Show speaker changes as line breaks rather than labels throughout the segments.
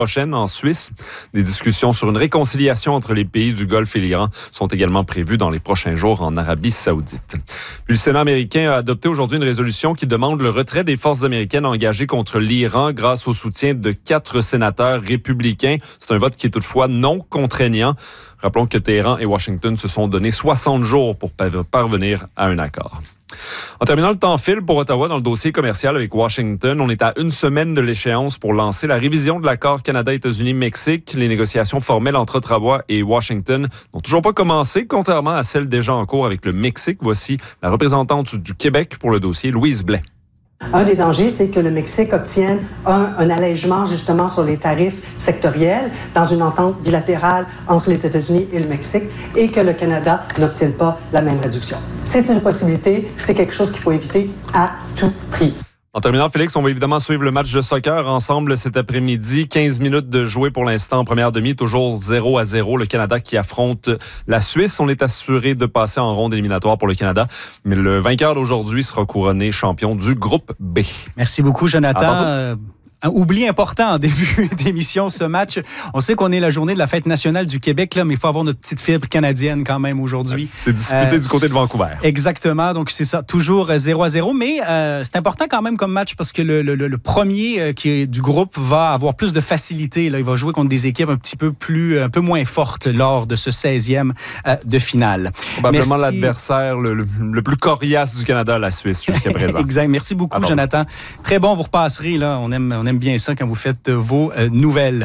prochaine en Suisse. Des discussions sur une réconciliation entre les pays du Golfe et l'Iran sont également prévues dans les prochains jours en Arabie saoudite. Puis le Sénat américain a adopté aujourd'hui une résolution qui demande le retrait des forces américaines engagées contre l'Iran grâce au soutien de 4 sénateurs républicains. C'est un vote qui est toutefois non contraignant. Rappelons que Téhéran et Washington se sont donné 60 jours pour parvenir à un accord. En terminant, le temps file pour Ottawa dans le dossier commercial avec Washington. On est à une semaine de l'échéance pour lancer la révision de l'accord Canada-États-Unis-Mexique. Les négociations formelles entre Ottawa et Washington n'ont toujours pas commencé, contrairement à celles déjà en cours avec le Mexique. Voici la représentante du Québec pour le dossier, Louise Blais.
Un des dangers, c'est que le Mexique obtienne un allègement justement sur les tarifs sectoriels dans une entente bilatérale entre les États-Unis et le Mexique et que le Canada n'obtienne pas la même réduction. C'est une possibilité, c'est quelque chose qu'il faut éviter à tout prix.
En terminant, Félix, on va évidemment suivre le match de soccer ensemble cet après-midi. 15 minutes de jouer pour l'instant en première demi, toujours 0-0. Le Canada qui affronte la Suisse. On est assuré de passer en ronde éliminatoire pour le Canada. Mais le vainqueur d'aujourd'hui sera couronné champion du groupe B.
Merci beaucoup, Jonathan. Un oubli important en début d'émission, ce match. On sait qu'on est la journée de la fête nationale du Québec, là, mais il faut avoir notre petite fibre canadienne quand même aujourd'hui.
C'est disputé du côté de Vancouver.
Exactement, donc c'est ça, toujours 0-0. Mais c'est important quand même comme match parce que le premier qui est du groupe va avoir plus de facilité. Là. Il va jouer contre des équipes un peu moins fortes lors de ce 16e de finale.
Probablement l'adversaire le plus coriace du Canada, la Suisse, jusqu'à présent.
Exact. Merci beaucoup, Jonathan. Très bon, vous repasserez. Là. On aime bien ça quand vous faites vos nouvelles.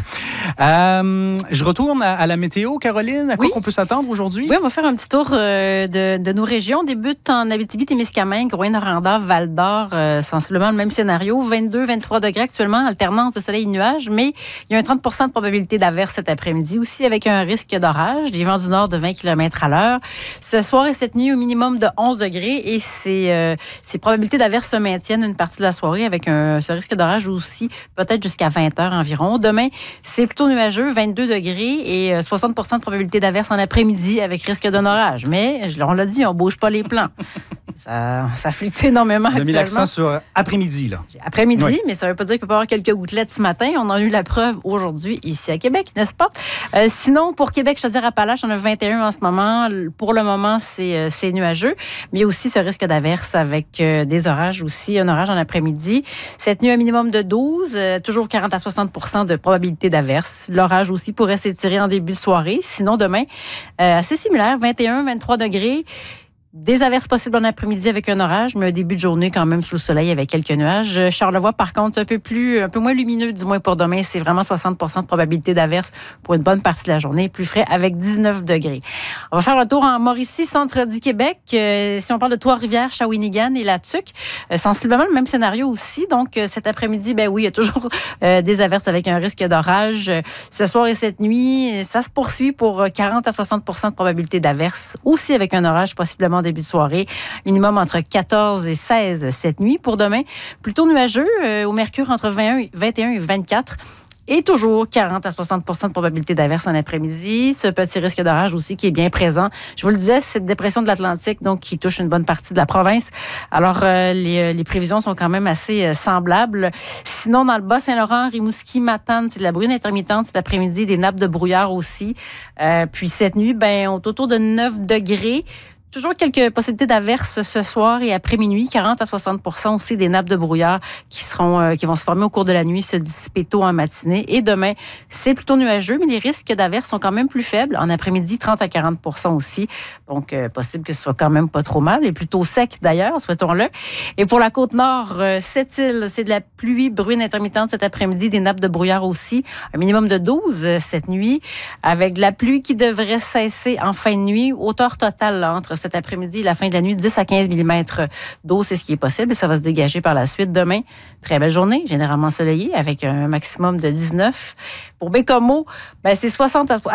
Je retourne à la météo, Caroline. À quoi qu'on peut s'attendre aujourd'hui?
Oui, on va faire un petit tour de nos régions. On débute en Abitibi-Témiscamingue, Rouyn-Noranda, Val-d'Or, sensiblement le même scénario. 22-23 degrés actuellement, alternance de soleil et nuages, mais il y a un 30 de probabilité d'averse cet après-midi, aussi avec un risque d'orage, des vents du nord de 20 km à l'heure. Ce soir et cette nuit, au minimum de 11 degrés, et ces probabilités d'averse se maintiennent une partie de la soirée avec ce risque d'orage aussi peut-être jusqu'à 20 heures environ. Demain, c'est plutôt nuageux, 22 degrés et 60 de probabilité d'averse en après-midi avec risque d'un orage. Mais, on l'a dit, on ne bouge pas les plans. Ça fluctue énormément actuellement.
On a mis l'accent sur après-midi, là.
Après-midi, oui. Mais ça ne veut pas dire qu'il peut y avoir quelques gouttelettes ce matin. On en a eu la preuve aujourd'hui ici à Québec, n'est-ce pas? Sinon, pour Québec, je te dis Appalaches, on a 21 en ce moment. Pour le moment, c'est nuageux. Mais il y a aussi ce risque d'averse avec des orages aussi, un orage en après-midi. Cette nuit, un minimum de 12, toujours 40 à 60 de probabilité d'averse. L'orage aussi pourrait s'étirer en début de soirée. Sinon, demain, assez similaire, 21-23 degrés. Des averses possibles en après-midi avec un orage, mais un début de journée quand même sous le soleil avec quelques nuages. Charlevoix, par contre, un peu moins lumineux, du moins pour demain. C'est vraiment 60 de probabilité d'averse pour une bonne partie de la journée. Plus frais avec 19 degrés. On va faire un tour en Mauricie, centre du Québec. Si on parle de Trois-Rivières, Shawinigan et La Tuque, sensiblement le même scénario aussi. Donc, cet après-midi, oui, il y a toujours des averses avec un risque d'orage. Ce soir et cette nuit, ça se poursuit pour 40 à 60 de probabilité d'averse. Aussi avec un orage possiblement début de soirée. Minimum entre 14 et 16 cette nuit. Pour demain, plutôt nuageux, au mercure entre 21 et 24. Et toujours 40 à 60 de probabilité d'averse en après-midi. Ce petit risque d'orage aussi qui est bien présent. Je vous le disais, c'est cette dépression de l'Atlantique donc qui touche une bonne partie de la province. Alors, les prévisions sont quand même assez semblables. Sinon, dans le Bas-Saint-Laurent, Rimouski, Matane, c'est de la bruine intermittente cet après-midi, des nappes de brouillard aussi. Puis cette nuit, on est autour de 9 degrés. Toujours quelques possibilités d'averses ce soir et après minuit, 40 à 60 aussi des nappes de brouillard qui vont se former au cours de la nuit, se dissiper tôt en matinée. Et demain, c'est plutôt nuageux, mais les risques d'averses sont quand même plus faibles. En après-midi, 30 à 40 aussi. Donc, possible que ce soit quand même pas trop mal et plutôt sec d'ailleurs, souhaitons-le. Et pour la Côte-Nord, Sept-Îles, c'est de la pluie, bruine intermittente cet après-midi, des nappes de brouillard aussi. Un minimum de 12 cette nuit, avec de la pluie qui devrait cesser en fin de nuit. Hauteur totale là, entre cet après-midi et la fin de la nuit, 10 à 15 mm d'eau, c'est ce qui est possible et ça va se dégager par la suite. Demain, très belle journée, généralement ensoleillée, avec un maximum de 19. Pour Bécomo, c'est 60 à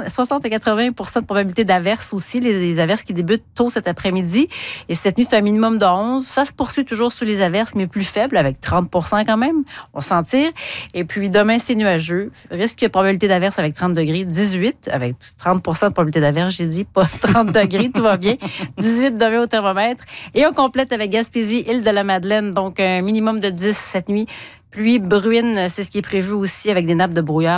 80 de probabilité d'averse aussi, les averses qui débutent tôt cet après-midi. Et cette nuit, c'est un minimum de 11. Ça se poursuit toujours sous les averses, mais plus faible, avec 30 quand même, on s'en tire. Et puis demain, c'est nuageux. Risque de probabilité d'averse avec 30 degrés, 18, avec 30 de probabilité d'averse, j'ai dit, pas 30 degrés, tout va bien. 18 degrés au thermomètre. Et on complète avec Gaspésie, Île-de-la-Madeleine, donc un minimum de 10 cette nuit. Pluie, bruine, c'est ce qui est prévu aussi avec des nappes de brouillard.